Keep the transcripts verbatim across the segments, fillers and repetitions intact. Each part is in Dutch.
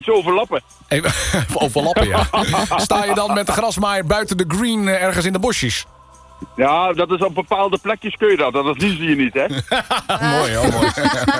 Ze overlappen. Even, overlappen, ja. Sta je dan met de grasmaaier buiten de green uh, ergens in de bosjes? Ja, dat is op bepaalde plekjes kun je dat. Dat zien ze je niet, hè? Mooi, oh mooi.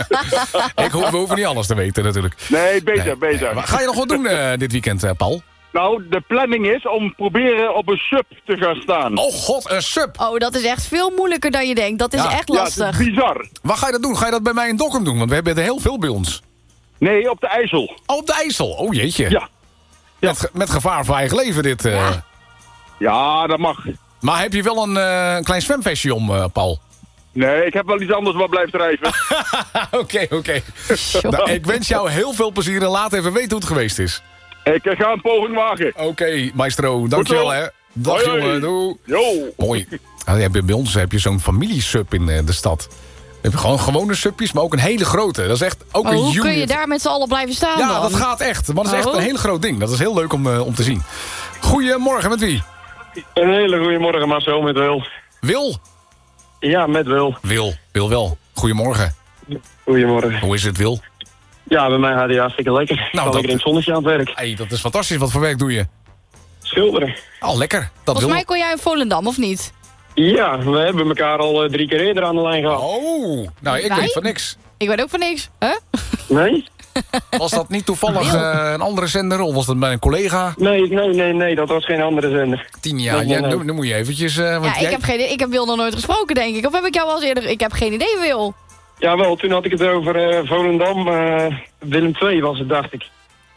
Ik hoef, we hoeven niet alles te weten, natuurlijk. Nee, beter, Nee, beter. nee. Maar ga je nog wat doen uh, dit weekend, uh, Paul? Nou, de planning is om proberen op een sub te gaan staan. Oh god, een sub! Oh, dat is echt veel moeilijker dan je denkt. Dat is Ja. echt Ja, lastig. het is bizar. Waar ga je dat doen? Ga je dat bij mij in Dokkum doen? Want we hebben er heel veel bij ons. Nee, op de IJssel. Oh, op de IJssel. Oh jeetje. Ja. Met, ge- met gevaar voor eigen leven dit. uh. Ja. Ja, dat mag. Maar heb je wel een, uh, een klein zwemvestje om, uh, Paul? Nee, ik heb wel iets anders wat blijft drijven. Oké, oké. Nou, ik wens jou heel veel plezier en laat even weten hoe het geweest is. Ik ga een poging wagen. Oké, maestro. Dankjewel, Goed zo. hè. Dag, Hoi, hoi. jongen. Doei. Yo. Mooi. Nou, je hebt- bij ons heb je zo'n familiesub in uh, de stad. We hebben gewoon gewone subjes, maar ook een hele grote. Dat is echt ook Maar een hoe kun je unit. daar met z'n allen blijven staan Ja, dan? dat gaat echt. Maar dat is echt Oh. een heel groot ding. Dat is heel leuk om, uh, om te zien. Goedemorgen, met wie? Een hele goede morgen, Marcel, met Wil. Wil? Ja, met Wil. Wil. Wil wel. Goedemorgen. Goedemorgen. Hoe is het, Wil? Ja, bij mij gaat hij hartstikke lekker. Ik dat- kan lekker in het zonnetje aan het werk. Hey, dat is fantastisch. Wat voor werk doe je? Schilderen. Oh, lekker. Dat Volgens wil. mij kon jij in Volendam, of niet? Ja, we hebben elkaar al uh, drie keer eerder aan de lijn gehad. Oh, nou, ik Wij? weet van niks. Ik weet ook van niks. Huh? Nee? Was dat niet toevallig uh, een andere zender? Of was dat bij een collega? Nee, nee, nee, nee, dat was geen andere zender. Tien jaar. Nee, nee, Ja, nee. nu, nu moet je eventjes... Uh, want Ja, ik jij... heb, geen, ik heb Wil nog nooit gesproken, denk ik. Of heb ik jou al eens eerder... Ik heb geen idee, Wil. Jawel, toen had ik het over uh, Volendam. Uh, Willem twee was het, dacht ik.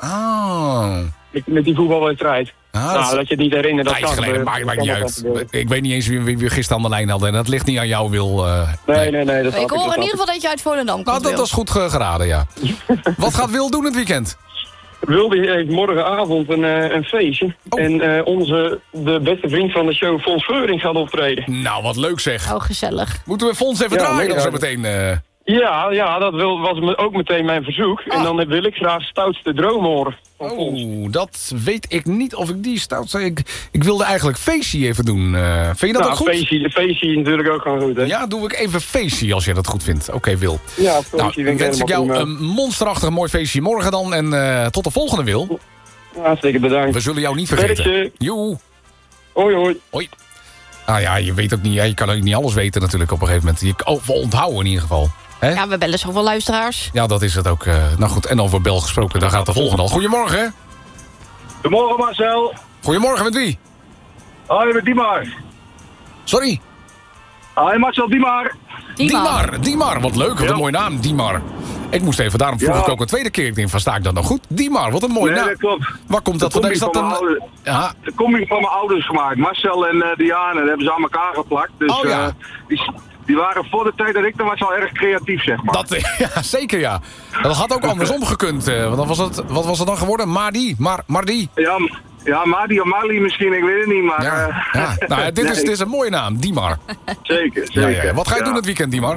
Oh. Met, met die voetbalwedstrijd. Ah, nou, dat is dat je het niet herinnert, dat tijd kan geleden. gebeuren. Maakt, maakt Dat niet kan uit. wel gebeuren. Ik weet niet eens wie, wie we gisteren aan de lijn hadden. En dat ligt niet aan jou, Wil. Uh, Nee, nee, nee. Dat Ik snap hoor dat in ieder snap geval dat je uit Volendam komt, Nou, dat Wil. was goed ge- geraden, ja. Wat gaat Wil doen het weekend? Wilde heeft morgenavond een, uh, een feestje. Oh. En uh, onze, de beste vriend van de show, Fons Geuring, gaat optreden. Nou, wat leuk zeg. Oh, gezellig. Moeten we Fons even Ja, draaien nee, dan ja. zo meteen? uh? Ja, ja, dat wil, was me ook meteen mijn verzoek. Ah. En dan wil ik graag Stoutste Droom horen. van Fons. Oh, dat weet ik niet of ik die stout zei. Ik, ik wilde eigenlijk feestje even doen. Uh, vind je dat Nou, ook goed? feestje, feestje is natuurlijk ook gewoon goed, hè? Ja, doe ik even feestje als jij dat goed vindt. Oké, okay, Wil. Ja, feestje Nou, vind ik wens ik jou helemaal een monsterachtig mooi feestje morgen dan. En uh, tot de volgende, Wil. prima. Hartstikke bedankt. We zullen jou niet vergeten. Werkje. Joe. Hoi, hoi. Hoi. Ah ja, je weet ook niet. Ja, je kan ook niet alles weten natuurlijk op een gegeven moment. Je, oh, onthouden in ieder geval. Hè? Ja, we bellen zoveel luisteraars. Ja, dat is het ook. Uh, nou goed, en over bel gesproken, daar gaat de volgende al. Goedemorgen. Goedemorgen Marcel. Goedemorgen, met wie? Hoi, met Diemar. Sorry. Hoi Marcel, Diemar. Diemar. Diemar, wat leuk. Wat Ja. een mooie naam, Diemar. Ik moest even, daarom vroeg Ja. ik ook een tweede keer. Ik denk, van, sta ik dat nog goed? Diemar, wat een mooie Nee, naam. dat klopt. Waar komt dat Dat vandaan? Is kom dat ik een... van mijn Ja. De combi van mijn ouders gemaakt. Marcel en uh, Diane, dat hebben ze aan elkaar geplakt. Dus Oh, ja. uh, die, die waren voor de tijd dat ik er was al erg creatief, zeg maar. Dat, ja, zeker ja. Dat had ook andersom gekund. Uh, want dan was het, wat was het dan geworden? Mardi? Mar, Mardi? Ja, m- ja, Madi of Mali misschien, ik weet het niet, maar... Ja, uh, ja. Nou, ja, dit, is, nee, dit is een mooie naam, Diemar. Zeker, Ja, zeker. ja, ja. Wat ga je Ja. doen het weekend, Diemar?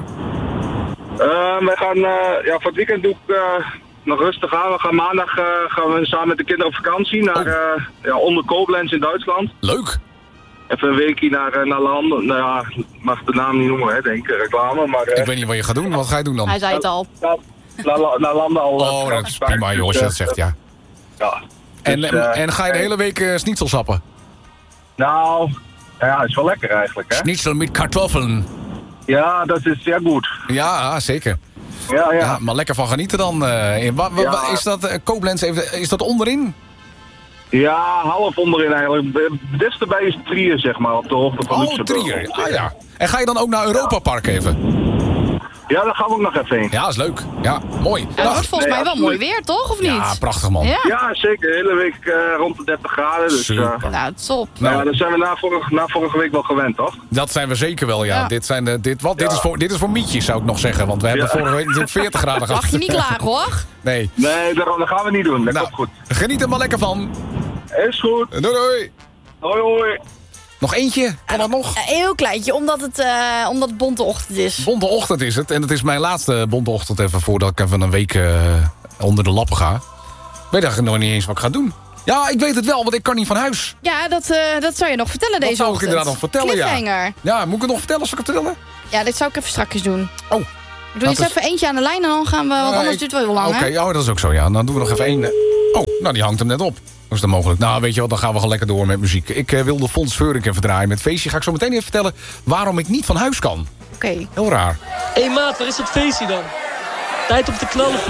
Uh, we gaan, uh, ja, voor het weekend doe ik uh, nog rustig aan. We gaan maandag uh, gaan we samen met de kinderen op vakantie naar Oh. uh, ja, onder Koblenz in Duitsland. Leuk. Even een weekje naar, uh, naar landen. Nou ja, ik mag de naam niet noemen, hè, denk ik, reclame. Maar uh, Ik weet niet wat je gaat doen. Wat ga je doen dan? Hij zei het al. naar, naar, naar landen al. uh, Oh, dat is prima, joh, als je dat zegt, ja. Ja. En, Dus, en, uh, en ga je de hele week uh, schnitzel sappen? Nou, ja, is wel lekker eigenlijk, hè? Schnitzel met kartoffelen. Ja, dat is zeer goed. Ja, zeker. Ja, ja. Ja, maar lekker van genieten dan. Uh, in- wa- wa- wa- Ja. Is dat uh, Koblenz, even- is dat onderin? Ja, half onderin eigenlijk. Het dichtst erbij is Trier, zeg maar, op de hoogte van Oh, Luxemburg. Trier. Ah ja. En ga je dan ook naar Europa Park even? Ja, daar gaan we ook nog even heen. Ja, is leuk. Ja, mooi. Ja, het Dag. wordt volgens nee, mij wel absoluut. mooi weer, toch? Of niet? Ja, prachtig man. Ja. Ja, zeker. De hele week uh, rond de dertig graden. Dus, uh, Super. Nou, top. nou, Nou, ja, dat zijn we na vorige, na vorige week wel gewend, toch? dat zijn we zeker wel, ja. Ja. Dit, zijn de, dit, wat, dit, Ja. is voor, dit is voor mietjes, zou ik nog zeggen. Want we hebben Ja. vorige week natuurlijk veertig graden gehad. Mag je niet klagen, hoor. Nee. Nee, dat, dat gaan we niet doen. Dat Nou, komt goed. geniet er maar lekker van. Is goed. Doei, doei. Hoi, hoi. Nog eentje? Kan dat nog? Een heel kleintje, omdat het, eh, omdat het bonte ochtend is. Bonte ochtend is het. En het is mijn laatste bonte ochtend even voordat ik even een week uh, onder de lappen ga. Ik weet eigenlijk nog niet eens wat ik ga doen. Ja, ik weet het wel, want ik kan niet van huis. Ja, dat, eh, dat zou je nog vertellen deze zou ik ochtend. inderdaad nog vertellen, ja. Cliffhanger. Ja, moet ik het nog vertellen als ik het vertellen? Ja, dit zou ik even strakjes doen. Oh. Doe je Dat eens is- even eentje aan de lijn en dan gaan we, want Ja, anders ik- duurt het wel heel lang, Oké, hè? ja, dat is ook zo, ja. Dan doen we nog even één. Oh, nou die hangt hem net op. Dat is dan mogelijk. Nou, weet je wat, dan gaan we gewoon lekker door met muziek. Ik uh, wilde Fons Veurink even draaien met feestje. Ga ik zo meteen even vertellen waarom ik niet van huis kan. Oké. Okay. Heel raar. Hé hey maat, waar is dat feestje dan? Tijd om te knallen.